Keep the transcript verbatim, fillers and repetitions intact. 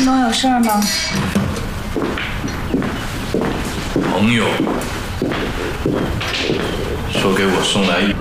总有事儿吗？ 朋友说给我送来一